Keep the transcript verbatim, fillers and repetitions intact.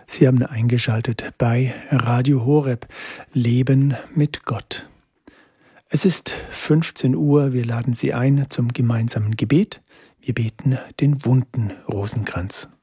Sie haben eingeschaltet bei Radio Horeb, Leben mit Gott. Es ist fünfzehn Uhr, wir laden Sie ein zum gemeinsamen Gebet. Wir beten den Wunden Rosenkranz.